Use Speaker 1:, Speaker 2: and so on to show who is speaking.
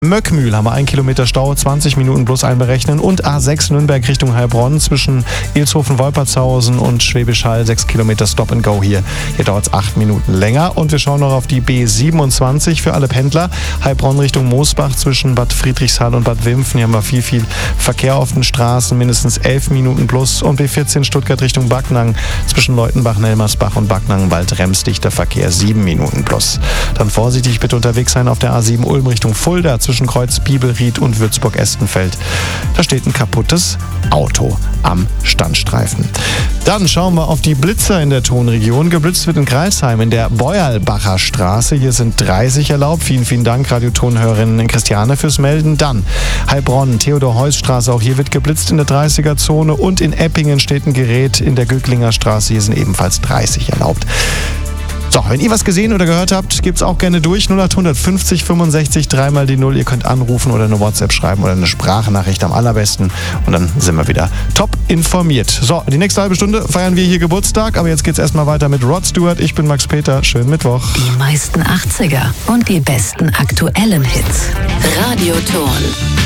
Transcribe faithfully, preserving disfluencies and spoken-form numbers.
Speaker 1: Möckmühl haben wir einen Kilometer Stau, zwanzig Minuten plus einberechnen. Und A sechs Nürnberg Richtung Heilbronn zwischen Ilshofen-Wolpertshausen und Schwäbisch Hall, sechs Kilometer Stop and Go hier. Hier dauert es acht Minuten länger. Und wir schauen noch auf die B siebenundzwanzig für alle Pendler. Heilbronn Richtung Moosbach zwischen Bad Friedrichshall und Bad Wimpfen. Hier haben wir viel, viel Verkehr auf den Straßen, mindestens elf Minuten plus. Und B vierzehn Stuttgart Richtung Backnang zwischen Leutenbach, Nelmersbach und Backnang-Wald-Rems dichter Verkehr, sieben Minuten plus. Dann vorsichtig bitte unterwegs sein auf der A sieben Ulm Richtung Fulda zwischen Kreuz Bibelried und Würzburg-Estenfeld. Da steht ein kaputtes Auto am Standstreifen. Dann schauen wir auf die Blitzer in der Tonregion. Geblitzt wird in Greilsheim in der Beuerlbacher Straße. Hier sind dreißig erlaubt. Vielen, vielen Dank, Radiotonhörerin Christiane, fürs Melden. Dann Heilbronn, Theodor-Heuss-Straße. Auch hier wird geblitzt in der dreißiger-Zone. Und in Eppingen steht ein Gerät in der Gücklinger Straße. Hier sind ebenfalls dreißig erlaubt. So, wenn ihr was gesehen oder gehört habt, gebt's auch gerne durch. null acht fünfzig fünfundsechzig, dreimal die Null. Ihr könnt anrufen oder eine WhatsApp schreiben oder eine Sprachnachricht am allerbesten. Und dann sind wir wieder top informiert. So, die nächste halbe Stunde feiern wir hier Geburtstag. Aber jetzt geht's erstmal weiter mit Rod Stewart. Ich bin Max Peter. Schönen Mittwoch.
Speaker 2: Die meisten achtziger und die besten aktuellen Hits. Radioton.